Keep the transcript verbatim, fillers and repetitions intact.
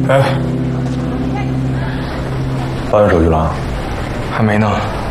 哎，发完手续了啊？ 还没呢。